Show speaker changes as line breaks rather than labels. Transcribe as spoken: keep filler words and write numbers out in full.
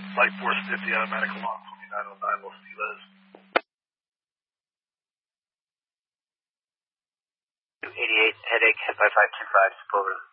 Light Force fifty, automatic alarm, twenty-nine oh nine, we'll see Liz.
eighty-eight, headache, five five two five, over.